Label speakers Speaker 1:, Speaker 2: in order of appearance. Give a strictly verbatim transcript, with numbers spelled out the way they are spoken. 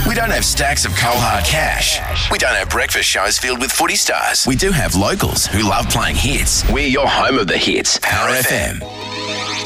Speaker 1: We don't have stacks of cold hard cash. We don't have breakfast shows filled with footy stars. We do have locals who love playing hits. We're your home of the hits. Power F M.